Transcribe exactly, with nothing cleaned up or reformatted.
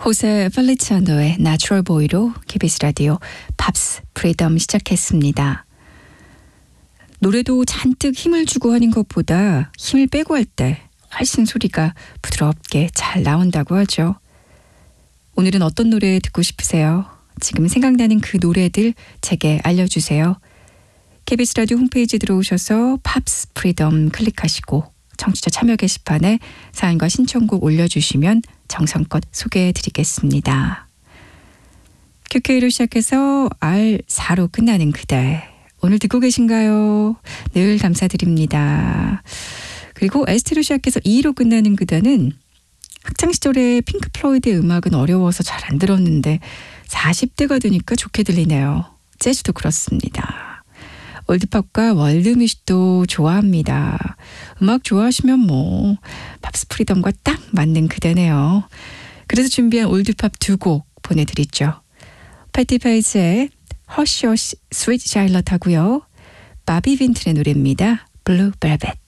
호세 펠리치아노의 내추럴 보이로 케이비에스 라디오 팝스 프리덤 시작했습니다. 노래도 잔뜩 힘을 주고 하는 것보다 힘을 빼고 할 때 훨씬 소리가 부드럽게 잘 나온다고 하죠. 오늘은 어떤 노래 듣고 싶으세요? 지금 생각나는 그 노래들 제게 알려주세요. 케이비에스 라디오 홈페이지 들어오셔서 팝스 프리덤 클릭하시고 청취자 참여 게시판에 사연과 신청곡 올려주시면 정성껏 소개해드리겠습니다. 큐케이로 시작해서 알 사로 끝나는 그대. 오늘 듣고 계신가요? 늘 감사드립니다. 그리고 에스티로 시작해서 이로 끝나는 그대는 학창시절에 핑크 플로이드의 음악은 어려워서 잘 안 들었는데 사십 대가 되니까 좋게 들리네요. 재즈도 그렇습니다. 올드팝과 월드뮤직도 좋아합니다. 음악 좋아하시면 뭐 팝스 프리덤과 딱 맞는 그대네요. 그래서 준비한 올드팝 두 곡 보내드리죠. 패티 페이즈의 허쉬 허쉬 스윗 샤일럿 하고요. 바비 빈튼의 노래입니다. 블루 벨벳.